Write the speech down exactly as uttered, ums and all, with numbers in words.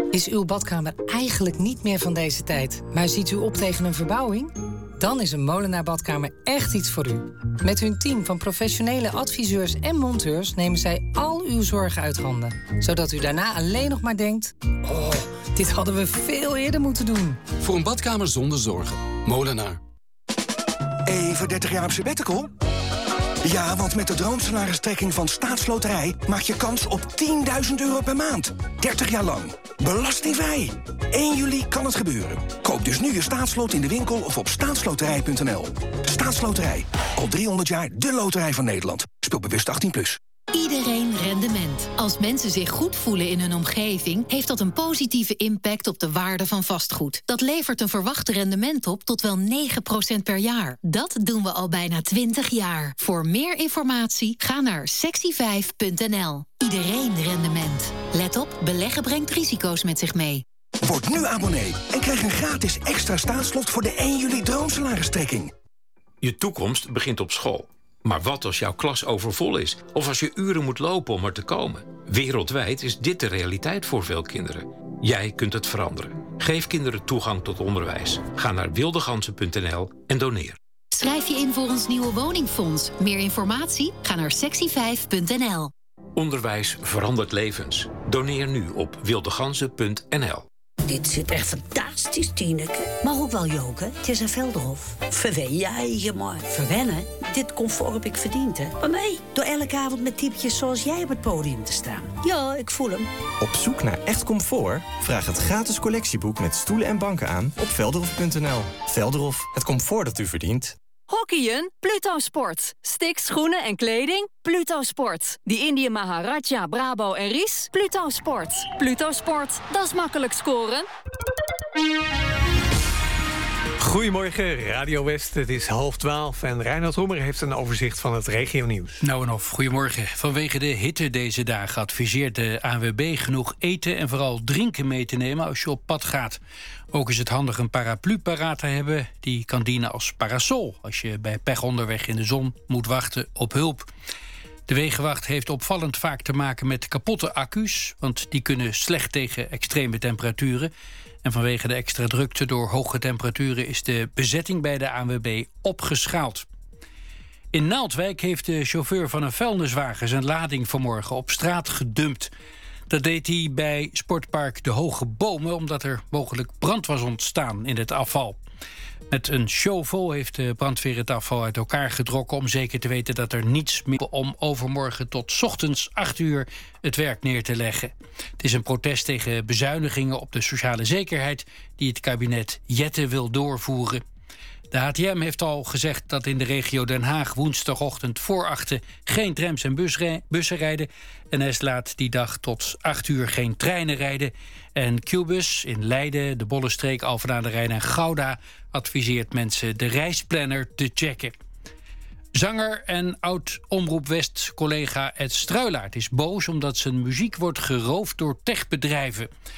Is uw badkamer eigenlijk niet meer van deze tijd, maar ziet u op tegen een verbouwing? Dan is een Molenaar Badkamer echt iets voor u. Met hun team van professionele adviseurs en monteurs nemen zij al uw zorgen uit handen. Zodat u daarna alleen nog maar denkt: oh, dit hadden we veel eerder moeten doen. Voor een badkamer zonder zorgen. Molenaar. Even dertig jaar op sabbatical? Ja, want met de droomsalaristrekking van Staatsloterij maak je kans op tienduizend euro per maand. dertig jaar lang. Belastingvrij. één juli kan het gebeuren. Koop dus nu je staatslot in de winkel of op staatsloterij punt n l. Staatsloterij. Al driehonderd jaar de loterij van Nederland. Speel bewust achttien plus. Iedereen rendement. Als mensen zich goed voelen in hun omgeving, heeft dat een positieve impact op de waarde van vastgoed. Dat levert een verwacht rendement op tot wel negen procent per jaar. Dat doen we al bijna twintig jaar. Voor meer informatie ga naar sexy vijf punt n l. Iedereen rendement. Let op, beleggen brengt risico's met zich mee. Word nu abonnee en krijg een gratis extra staatslot voor de één juli droomsalaristrekking. Je toekomst begint op school. Maar wat als jouw klas overvol is? Of als je uren moet lopen om er te komen? Wereldwijd is dit de realiteit voor veel kinderen. Jij kunt het veranderen. Geef kinderen toegang tot onderwijs. Ga naar wildegansen punt n l en doneer. Schrijf je in voor ons nieuwe woningfonds. Meer informatie? Ga naar sexy vijf punt n l. Onderwijs verandert levens. Doneer nu op wildegansen punt n l. Dit zit echt fantastisch, Tineke. Maar ook wel joken. Het is een Velderhof. Verwen jij je maar. Verwennen? Dit comfort heb ik verdiend, hè. Maar nee, door elke avond met typetjes zoals jij op het podium te staan. Ja, ik voel hem. Op zoek naar echt comfort? Vraag het gratis collectieboek met stoelen en banken aan op velderhof punt n l. Velderhof, het comfort dat u verdient. Hockeyen? Pluto Sport. Sticks, schoenen en kleding? Pluto Sport. Die Indië Maharaja, Brabo en Ries? Pluto Sport. Pluto Sport, dat is makkelijk scoren. Goedemorgen, Radio West. Het is half twaalf en Reinhard Roemer heeft een overzicht van het regionieuws. Nou en of, goedemorgen. Vanwege de hitte deze dagen adviseert de A N W B genoeg eten en vooral drinken mee te nemen als je op pad gaat. Ook is het handig een paraplu paraat te hebben. Die kan dienen als parasol als je bij pech onderweg in de zon moet wachten op hulp. De Wegenwacht heeft opvallend vaak te maken met kapotte accu's, want die kunnen slecht tegen extreme temperaturen. En vanwege de extra drukte door hoge temperaturen is de bezetting bij de A N W B opgeschaald. In Naaldwijk heeft de chauffeur van een vuilniswagen zijn lading vanmorgen op straat gedumpt. Dat deed hij bij sportpark De Hoge Bomen, omdat er mogelijk brand was ontstaan in het afval. Met een shovel heeft de brandweer het afval uit elkaar getrokken om zeker te weten dat er niets meer om overmorgen tot 's ochtends acht uur het werk neer te leggen. Het is een protest tegen bezuinigingen op de sociale zekerheid die het kabinet Jette wil doorvoeren. De H T M heeft al gezegd dat in de regio Den Haag woensdagochtend voor achten geen trams en bussen rijden. N S laat die dag tot acht uur geen treinen rijden. En Qbus in Leiden, de Bollenstreek, Alphen aan den Rijn en Gouda adviseert mensen de reisplanner te checken. Zanger en oud-Omroep West-collega Ed Struilaert is boos omdat zijn muziek wordt geroofd door techbedrijven.